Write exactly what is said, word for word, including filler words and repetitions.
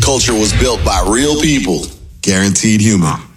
culture was built by real people. Guaranteed Human.